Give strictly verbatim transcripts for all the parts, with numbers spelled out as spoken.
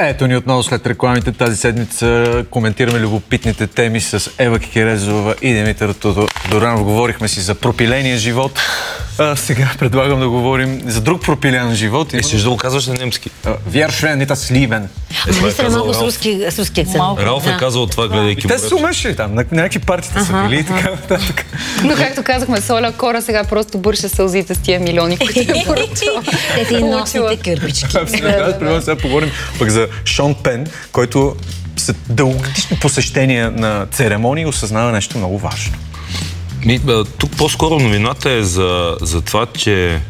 Ето ни отново след рекламите. Тази седмица коментираме любопитните теми с Ева Кикерезова и Димитър Тодоранов. Говорихме си за пропиления живот. А, сега предлагам да говорим за друг пропилян живот. Е, ще да го казваш на немски. Вяршвен, ета сливен. Мисля малко с руски акцент. Ралф е казал това, гледайки Те са умешли там, на някакви партите са били и така нататък. Но както казахме, Соля Кора сега просто бърше сълзите с тия милиони, които е поръчала. Те са и носните кърпички. Абсолютно. Аз предлагам сега поговорим пък за Шон Пен, който след дългогодишни посещения на церемонии осъзнава нещо много важно. Ми, тук по-скоро новината е за, за това, че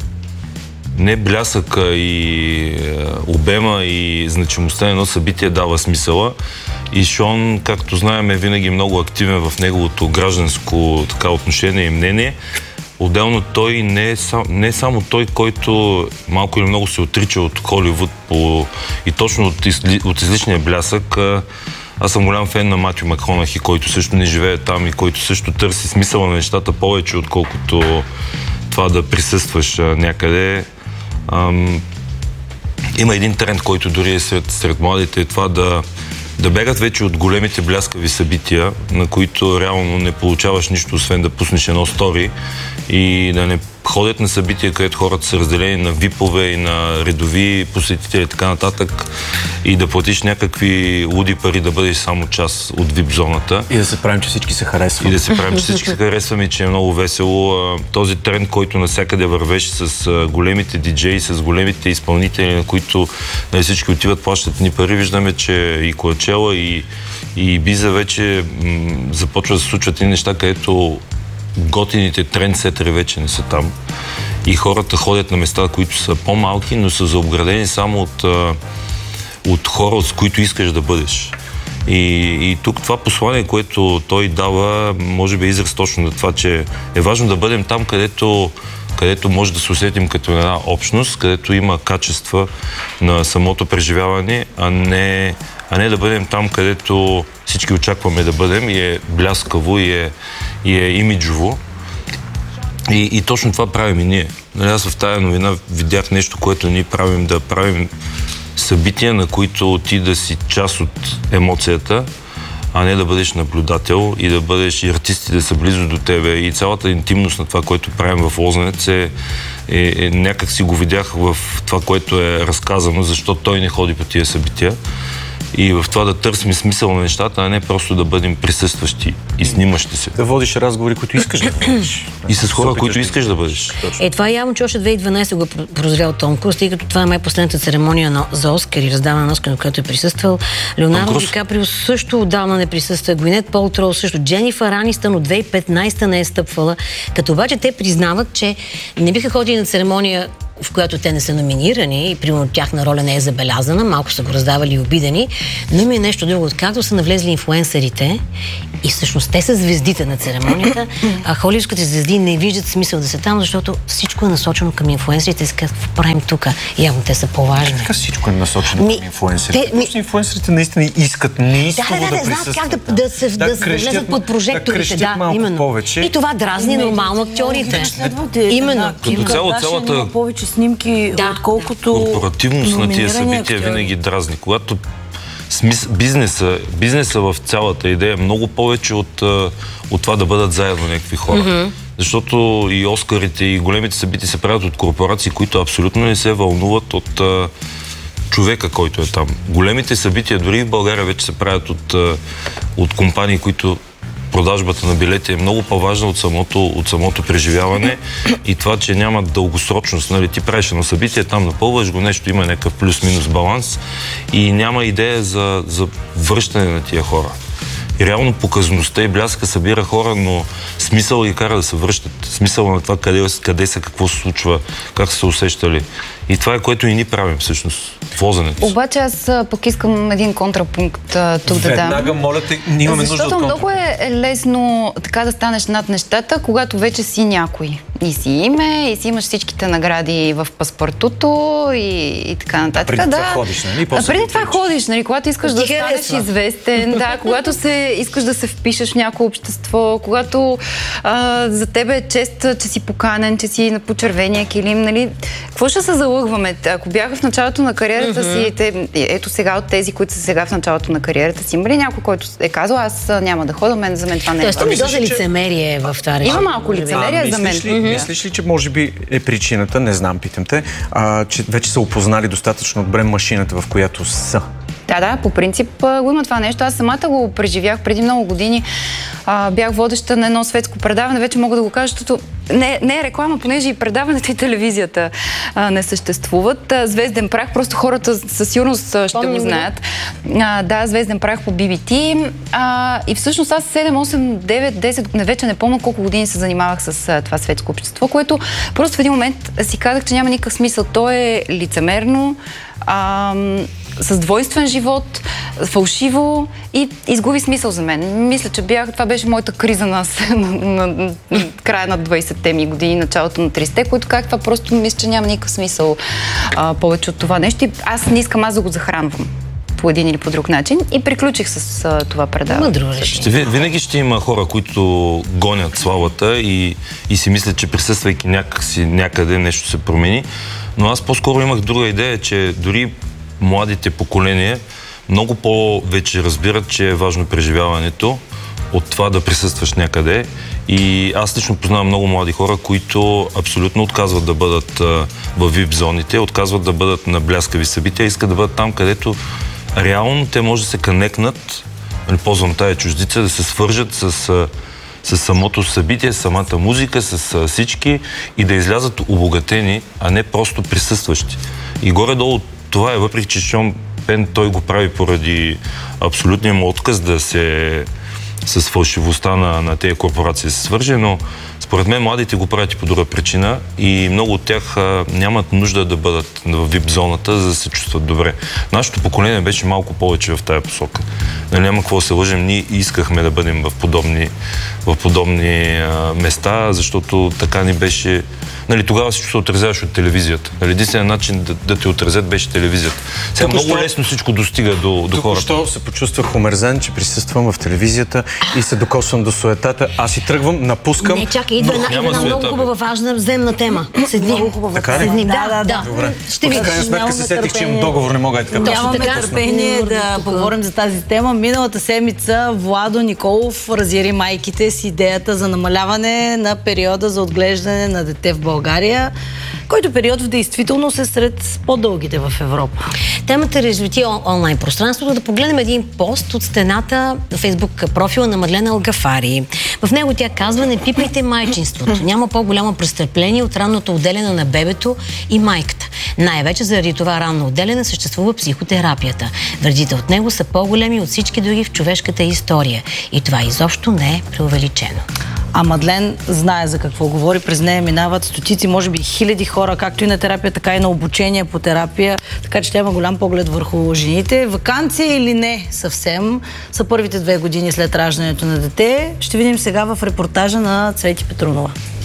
не блясъка и е, обема и значимостта на едно събитие дава смисъла. И Шон, както знаем, е винаги много активен в неговото гражданско така, отношение и мнение. Отделно той не е, сам, не е само той, който малко или много се отрича от Холивуд по, и точно от, изли, от излишния блясък. Аз съм голям фен на Матю Макконахи, който също не живее там и който също търси смисъла на нещата повече, отколкото това да присъстваш някъде. Ам, има един тренд, който дори е сред, сред младите, е това да, да бегат вече от големите бляскави събития, на които реално не получаваш нищо, освен да пуснеш едно стори и да не ходят на събития, където хората са разделени на випове и на редови посетители и така нататък и да платиш някакви луди пари да бъдеш само част от вип зоната. И да се правим, че всички се харесват. И да се правим, че всички се харесваме и че е много весело. Този тренд, който навсякъде вървеше с големите диджеи, с големите изпълнители, на които всички отиват, плащат ни пари, виждаме, че и Коачела, и, и Биза вече м- започва да се случват и неща, където готините трендсетери вече не са там. И хората ходят на места, които са по-малки, но са заобградени само от, от хора, с които искаш да бъдеш. И, и тук това послание, което той дава, може би е израз точно на това, че е важно да бъдем там, където, където може да се усетим като една общност, където има качества на самото преживяване, а не, а не да бъдем там, където всички очакваме да бъдем и е бляскаво и е, и е имиджово. И, и точно това правим и ние. Аз в тая новина видях нещо, което ние правим, да правим събития, на които ти да си част от емоцията, а не да бъдеш наблюдател и да бъдеш и артисти да са близо до тебе. И цялата интимност на това, което правим в Лозенец е, е, е някак си го видях в това, което е разказано, защото той не ходи по тия събития. И в това да търсим смисъл на нещата, а не просто да бъдем присъстващи и снимащи се. Да водиш разговори, които искаш да водиш. И с хора, които искаш да бъдеш. Е, това явно, че още две хиляди и дванадесета го е прозрял Том Круз, тъй като това е май последната церемония на, за Оскар и раздаване на Оскар, на която е присъствал. Леонардо Ди Каприо също отдавна не присъства. Гуинет Палтроу също. Дженифър Анистън от две хиляди и петнадесета не е стъпвала. Като обаче те признават, че не биха ходили на церемония, в която те не са номинирани и примерно тяхна роля не е забелязана, малко са го раздавали и обидени, но има и нещо друго. Откакто са навлезли инфлуенсърите и всъщност те са звездите на церемонията, а холивудските звезди не виждат смисъл да са там, защото всичко е насочено към инфлуенсърите и се казват, какво правим тук? Явно те са по-важни. Така всичко е насочено ми, към инфлуенсърите. Те, ми... инфлуенсърите наистина искат неистово да, да, да, да, присъстват. знаят как да, да, се, да, да, да влезат под прожекторите. Да, малко именно. повече. И това дразни нормално актьорите. Именно. Като цяло цялата повече снимки, да. отколкото корпоративност на тия събития винаги дразни. Когато смис... бизнеса, бизнеса в цялата идея е много повече от, от това да бъдат заедно някакви хора. Mm-hmm. Защото и Оскарите, и големите събития се правят от корпорации, които абсолютно не се вълнуват от а, човека, който е там. Големите събития, дори в България, вече се правят от, а, от компании, които продажбата на билети е много по-важна от самото, от самото преживяване и това, че няма дългосрочност. Нали, ти правиш едно събитие, там напълваш го, нещо има някакъв плюс-минус баланс и няма идея за, за връщане на тия хора. И реално показността и бляска събира хора, но смисъл ги кара да се връщат. Смисъл на това къде, къде са, какво се случва, как са се усещали. И това е което и ни правим всъщност. Лозенец. Обаче аз пък искам един контрапункт а, тук да дам. Веднага, моля те, ние имаме нужда от Защото много е лесно така да станеш над нещата, когато вече си някой. И си име, и си имаш всичките награди в паспортуто и, и така нататък. Преди да. това ходиш, нали? А преди това ходиш, нали? Когато искаш да станеш известен, да, когато се, искаш да се впишеш в някое общество, когато а, за тебе е чест, че си поканен, че си на почервения килим, нали? Какво ще се залъжи лъгваме. Ако бяха в началото на кариерата mm-hmm. си, те, ето сега от тези, които са сега в началото на кариерата си, има ли някой, който е казал, аз няма да ходя, мен за мен това не е. Тоест, има доза лицемерие в това решение. Има малко лицемерие а, за мен. Ли, mm-hmm. Мислиш ли, че може би е причината, не знам, питам те, а, че вече са опознали достатъчно добре машината, в която са? Да, да, по принцип го има това нещо. Аз самата го преживях преди много години. А, бях водеща на едно светско предаване, вече мога да го кажа, защото не, не е реклама, понеже и предаването и телевизията а, не съществуват. А, Звезден прах, просто хората със сигурност ще Помни го знаят. А, да, Звезден прах по Би Би Ти. А, и всъщност аз седем, осем, девет, десет, не, вече не помня колко години се занимавах с а, това светско общество, което просто в един момент си казах, че няма никакъв смисъл. То е лицемерно, а, с двойствен живот, фалшиво и изгуби смисъл за мен. Мисля, че бях, това беше моята криза на, на, на, на края на двайсетте ми години, началото на трийсетте, което как това просто мисля, че няма никакъв смисъл а, повече от това нещо. И аз не искам аз да го захранвам по един или по друг начин и приключих с а, това предаване. Ще, винаги ще има хора, които гонят славата и, и си мислят, че присъствайки някакси, някъде нещо се промени. Но аз по-скоро имах друга идея, че дори младите поколения много по-вече разбират, че е важно преживяването от това да присъстваш някъде. И аз лично познавам много млади хора, които абсолютно отказват да бъдат в ви ай пи зоните, отказват да бъдат на бляскави събития, искат да бъдат там, където реално те може да се конектнат, ползвам тая чуждица, да се свържат с, с самото събитие, с самата музика, с всички и да излязат обогатени, а не просто присъстващи. И горе-долу това е, въпреки че Шон Пен той го прави поради абсолютния му отказ да се с фалшивостта на, на тези корпорации се свърже, но според мен младите го правят и по друга причина и много от тях а, нямат нужда да бъдат в ви ай пи зоната, за да се чувстват добре. Нашето поколение беше малко повече в тая посока. Нали, няма какво да се лъжем, ние искахме да бъдем в подобни, в подобни а, места, защото така ни беше. Нали, тогава всичко се отразяваш от телевизията. Нали, единственият начин да, да те отразят беше телевизията. Сега тук много що, лесно всичко достига до, до хората. Току-що се почувствах омерзен, че присъствам в телевизията и се докосвам до суетата. Аз си тръгвам, напускам. Не, чакай, идва една, идва една много хубава, важна, земна тема. Седни. Много хубава. Така ли? Седни. Да, да, да. Добре. Ще ви. В крайна сметка се сетих, че имам договор, не мога и така. Нямаме търпение да поговорим за тази тема. Миналата седмица Владо Николов разяри майките с идеята за намаляване на периода за отглеждане на дете в България, който период в действителност е сред по-дългите в Европа. Темата развити онлайн пространството. Да погледнем един пост от стената на Фейсбук профила на Мадлена Алгафари. В него тя казва: не пипайте майчинството. Няма по-голямо престъпление от ранното отделяне на бебето и майката. Най-вече заради това ранно отделяне съществува психотерапията. Вредите от него са по-големи от всички други в човешката история. И това изобщо не е преувеличено. А Мадлен знае за какво говори. През нея минават стотици, може би хиляди хора, както и на терапия, така и на обучение по терапия. Така че тя има голям поглед върху жените. Ваканция или не съвсем са първите две години след раждането на дете. Ще видим сега в репортажа на Цвети Петрунова.